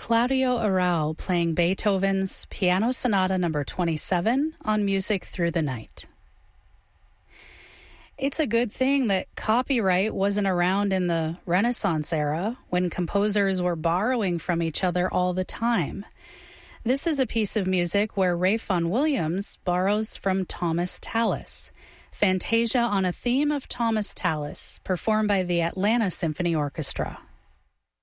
Claudio Arrau playing Beethoven's Piano Sonata No. 27 on Music Through the Night. It's a good thing that copyright wasn't around in the Renaissance era, when composers were borrowing from each other all the time. This is a piece of music where Ralph Vaughan Williams borrows from Thomas Tallis. Fantasia on a theme of Thomas Tallis, performed by the Atlanta Symphony Orchestra.